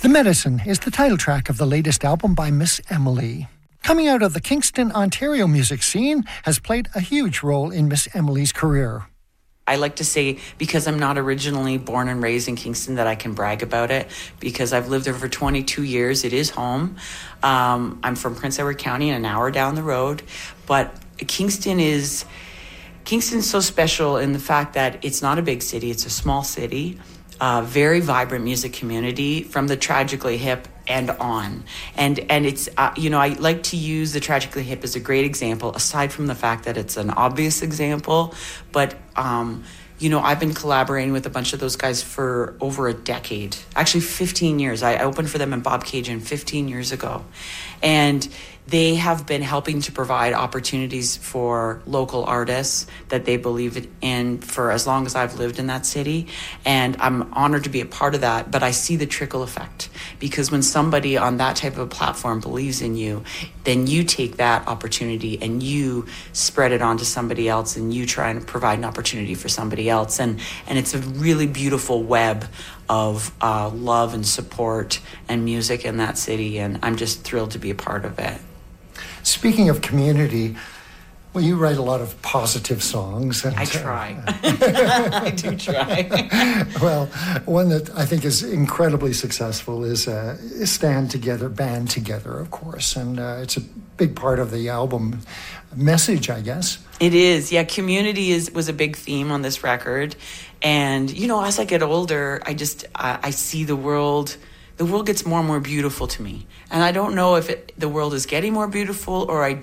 The Medicine is the title track of the latest album by Miss Emily. Coming out of the Kingston, Ontario music scene has played a huge role in Miss Emily's career. I like to say, because I'm not originally born and raised in Kingston, that I can brag about it, because I've lived there for 22 years. It is home. I'm from Prince Edward County, an hour down the road. But Kingston's so special in the fact that it's not a big city. It's a small city. Very vibrant music community from the Tragically Hip and on. And it's, I like to use the Tragically Hip as a great example, aside from the fact that it's an obvious example. But, I've been collaborating with a bunch of those guys for over a decade, actually 15 years. I opened for them in Bobcaygeon 15 years ago. And they have been helping to provide opportunities for local artists that they believe in for as long as I've lived in that city. And I'm honored to be a part of that, but I see the trickle effect, because when somebody on that type of a platform believes in you, then you take that opportunity and you spread it on to somebody else, and you try and provide an opportunity for somebody else. And it's a really beautiful web of love and support and music in that city, and I'm just thrilled to be a part of it. Speaking of community, well, you write a lot of positive songs. And, I try. I do try. Well, one that I think is incredibly successful is Stand Together, Band Together, of course. And it's a big part of the album message, I guess. It is. Yeah, community was a big theme on this record. And, as I get older, I see the world gets more and more beautiful to me. And I don't know if the world is getting more beautiful, or I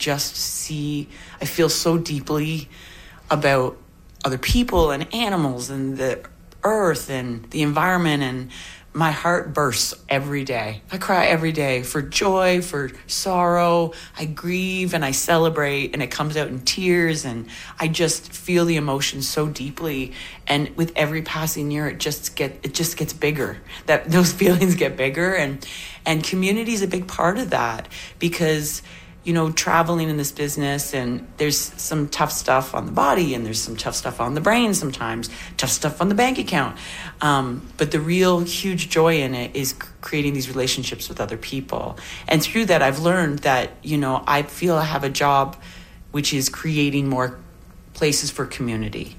feel so deeply about other people and animals and the earth and the environment, and my heart bursts every day. I cry every day for joy, for sorrow. I grieve and I celebrate, and it comes out in tears, and I just feel the emotion so deeply. And with every passing year, it just gets bigger. That those feelings get bigger, and community is a big part of that, because traveling in this business, and there's some tough stuff on the body, and there's some tough stuff on the brain sometimes, tough stuff on the bank account. But the real huge joy in it is creating these relationships with other people. And through that, I've learned that, I feel I have a job which is creating more places for community,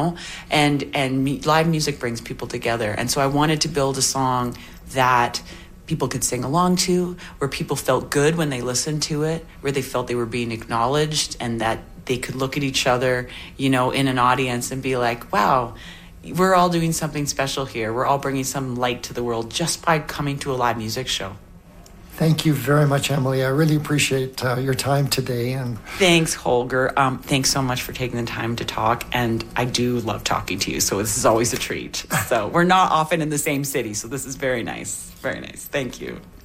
and live music brings people together. And so I wanted to build a song that people could sing along to, where people felt good when they listened to it, where they felt they were being acknowledged, and that they could look at each other, in an audience and be like, wow, we're all doing something special here. We're all bringing some light to the world just by coming to a live music show. Thank you very much, Emily. I really appreciate your time today. And thanks, Holger. Thanks so much for taking the time to talk. And I do love talking to you, so this is always a treat. So we're not often in the same city, so this is very nice. Very nice. Thank you.